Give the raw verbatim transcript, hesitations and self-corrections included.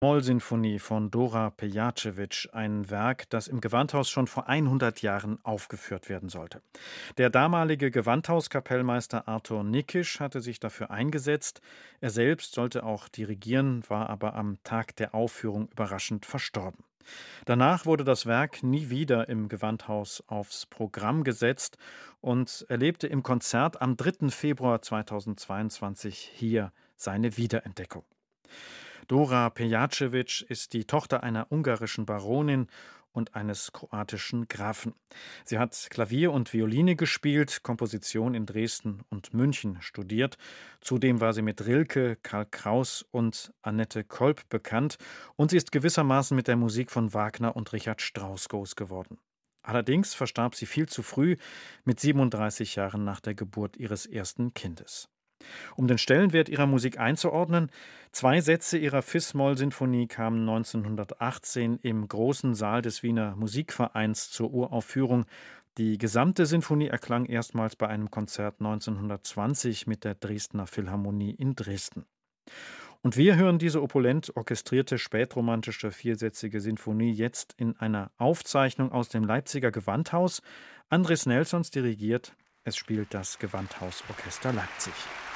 Mollsinfonie von Dora Pejacevic, ein Werk, das im Gewandhaus schon vor hundert Jahren aufgeführt werden sollte. Der damalige Gewandhauskapellmeister Arthur Nikisch hatte sich dafür eingesetzt. Er selbst sollte auch dirigieren, war aber am Tag der Aufführung überraschend verstorben. Danach wurde das Werk nie wieder im Gewandhaus aufs Programm gesetzt und erlebte im Konzert am dritten Februar zweitausendzweiundzwanzig hier seine Wiederentdeckung. Dora Pejacevic ist die Tochter einer ungarischen Baronin und eines kroatischen Grafen. Sie hat Klavier und Violine gespielt, Komposition in Dresden und München studiert. Zudem war sie mit Rilke, Karl Kraus und Annette Kolb bekannt und sie ist gewissermaßen mit der Musik von Wagner und Richard Strauss groß geworden. Allerdings verstarb sie viel zu früh, mit siebenunddreißig Jahren nach der Geburt ihres ersten Kindes. Um den Stellenwert ihrer Musik einzuordnen: Zwei Sätze ihrer Fis-Moll-Sinfonie kamen neunzehnhundertachtzehn im großen Saal des Wiener Musikvereins zur Uraufführung. Die gesamte Sinfonie erklang erstmals bei einem Konzert neunzehnhundertzwanzig mit der Dresdner Philharmonie in Dresden. Und wir hören diese opulent orchestrierte spätromantische viersätzige Sinfonie jetzt in einer Aufzeichnung aus dem Leipziger Gewandhaus. Andres Nelsons dirigiert, es spielt das Gewandhausorchester Leipzig.